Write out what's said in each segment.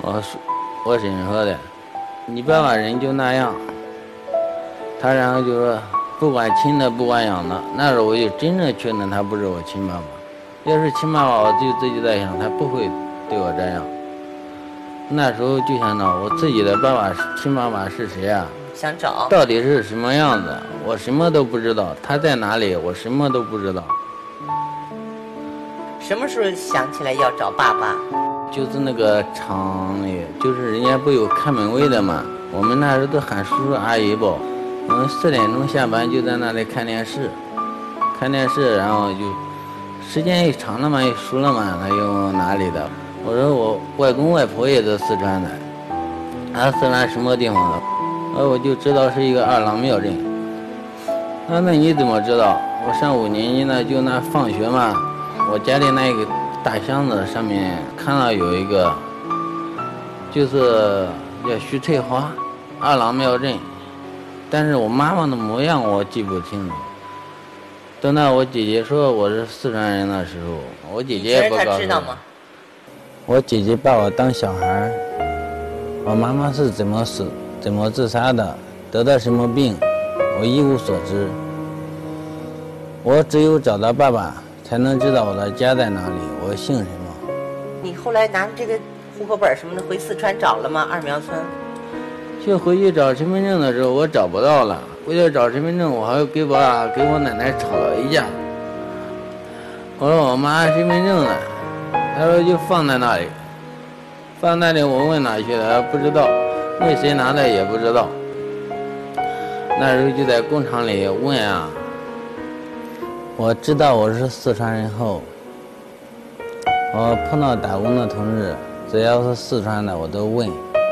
我婶说的，你爸爸人就那样。他然后就说不管亲的不管养的，那时候我就真正确定他不是我亲爸爸。要是亲爸爸，我就自己在想他不会对我这样。那时候就想到我自己的爸爸亲爸爸是谁啊？ 想找到底是什么样子？我什么都不知道，他在哪里？我什么都不知道。 什么时候想起来要找爸爸？ 就是那个厂里，就是人家不有看门卫的嘛，我们那时候都喊叔叔阿姨不。我们4点钟下班就在那里看电视，然后就时间一长了嘛，也熟了嘛，他又哪里的？我说我外公外婆也是四川的，他四川什么地方的？我就知道是一个二郎庙镇。那你怎么知道？我上5年级呢，就那放学嘛，我家里那个大箱子上面看到有一个，就是叫徐翠花，二郎庙镇。但是我妈妈的模样我记不清楚。等到我姐姐说我是四川人的时候，我姐姐也不告诉我。 她知道吗？ 我姐姐把我当小孩，我妈妈是怎么死、怎么自杀的，得到什么病，我一无所知。我只有找到爸爸，才能知道我的家在哪里，我姓什么。 你后来拿着这个户口本什么的回四川找了吗？二苗村？ 就回去找身份证的时候，我找不到了。为了找身份证，我还跟我奶奶吵了一架。我说我妈身份证呢，她说就放在那里。我问哪去了，不知道，问谁拿的也不知道。那时候就在工厂里问啊。我知道我是四川人后，我碰到打工的同志，只要是四川的，我都问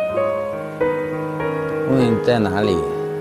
在哪里，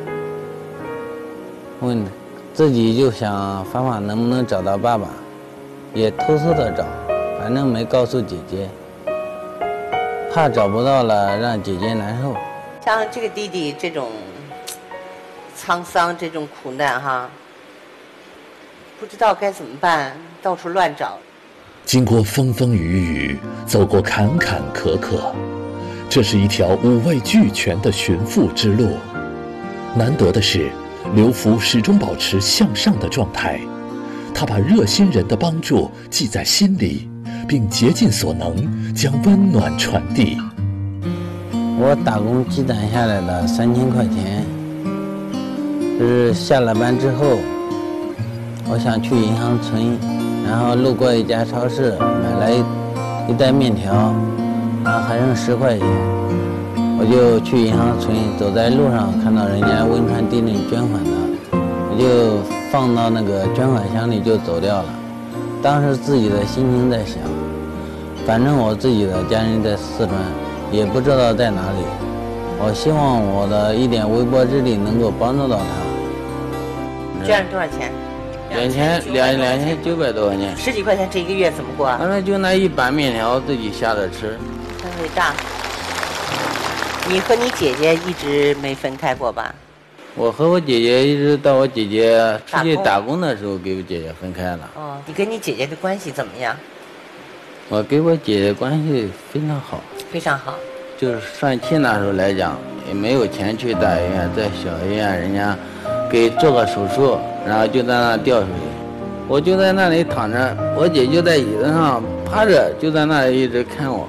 问自己就想方法能不能找到爸爸，也偷偷的找，反正没告诉姐姐，怕找不到了让姐姐难受。 像这个弟弟这种沧桑，这种苦难哈，不知道该怎么办，到处乱找。 经过风风雨雨，走过坎坎坷坷，这是一条五味俱全的寻父之路。难得的是，刘福始终保持向上的状态，他把热心人的帮助记在心里，并竭尽所能将温暖传递。 我打工积攒下来的3000块钱，是下了班之后，我想去银行存，然后路过一家超市，买了一袋面条，然后还剩10块钱。我就去银行存，走在路上看到人家汶川地震捐款的，我就放到那个捐款箱里就走掉了。当时自己的心情在想，反正我自己的家人在四川，也不知道在哪里，我希望我的一点微薄之力能够帮助到他。 捐了多少钱 ？2900多块钱。 10几块钱，这一个月怎么过？ 反正就那一板面条自己下着吃。 很伟大。你和你姐姐一直没分开过吧？ 我和我姐姐一直到我姐姐出去打工的时候给我姐姐分开了。 哦，你跟你姐姐的关系怎么样？ 我跟我姐姐关系非常好。 非常好。 就是上期那时候来讲，也没有钱去大医院，在小医院人家给做个手术，然后就在那吊水，我就在那里躺着，我姐就在椅子上趴着，就在那里一直看我。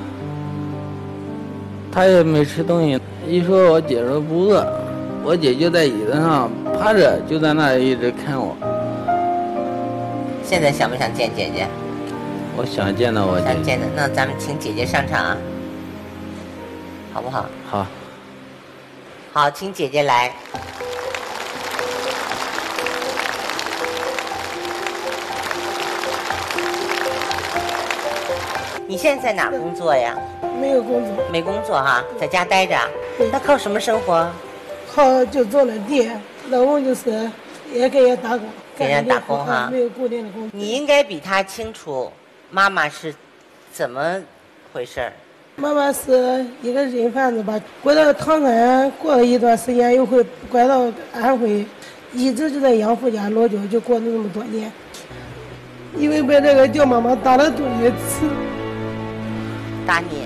她也没吃东西，一说我姐说不饿，我姐就在椅子上趴着，就在那里一直看我。 现在想不想见姐姐？ 我想见到我姐姐。 想见的，那咱们请姐姐上场啊，好不好？ 好。 好，请姐姐来。你现在在哪工作呀？ 没有工作。 没工作哈，在家待着。那靠什么生活？ 靠就做了店，老公就是也给人打工。 给人打工哈。 没有固定的工作。 你应该比他清楚，妈妈是怎么回事？ 妈妈是一个人贩子吧，拐到唐山，过了一段时间又会拐到安徽，一直就在养父家落脚，就过了那么多年。因为被这个叫妈妈打了多少次。 打你